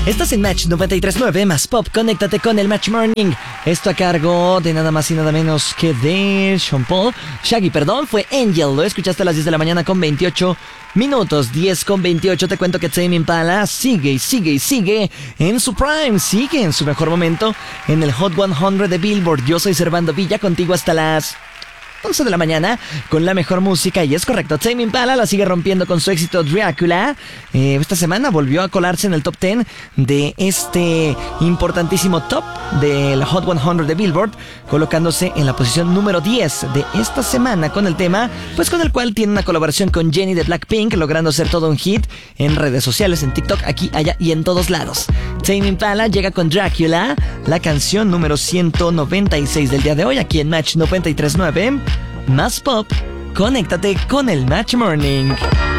Estás en Match 93.9 más Pop, conéctate con el Match Morning. Esto a cargo de nada más y nada menos que de Shaggy, fue Angel. Lo escuchaste a las 10 de la mañana con 28 minutos, 10 con 28. Te cuento que Tame Impala sigue en su prime, sigue en su mejor momento en el Hot 100 de Billboard. Yo soy Servando Villa, contigo hasta las 11 de la mañana con la mejor música. Y es correcto, Tame Impala la sigue rompiendo con su éxito Dracula. Esta semana volvió a colarse en el top 10 de este importantísimo top del Hot 100 de Billboard, colocándose en la posición número 10 de esta semana con el tema, pues con el cual tiene una colaboración con Jennie de Blackpink, logrando ser todo un hit en redes sociales, en TikTok, aquí, allá y en todos lados. Tame Impala llega con Dracula, la canción número 196 del día de hoy, aquí en Match 93.9. Más Pop, conéctate con el Match Morning.